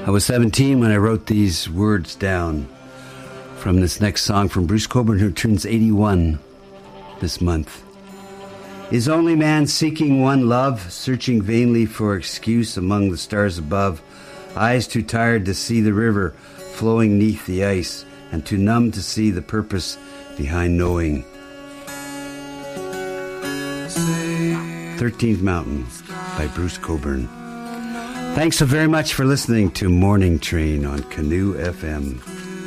I was 17 when I wrote these words down from this next song from Bruce Cockburn, who turns 81 this month. Is only man seeking one love, searching vainly for excuse among the stars above, eyes too tired to see the river flowing neath the ice, and too numb to see the purpose behind knowing. 13th Mountain by Bruce Cockburn. Thanks so very much for listening to Morning Train on Canoe FM.